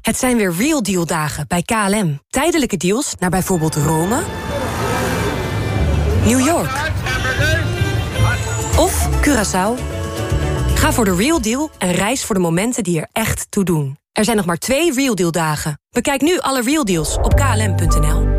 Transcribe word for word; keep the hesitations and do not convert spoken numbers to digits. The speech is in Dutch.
Het zijn weer Real Deal dagen bij K L M. Tijdelijke deals naar bijvoorbeeld Rome, New York of Curaçao. Ga voor de Real Deal en reis voor de momenten die er echt toe doen. Er zijn nog maar twee Real Deal dagen. Bekijk nu alle Real Deals op k l m punt n l.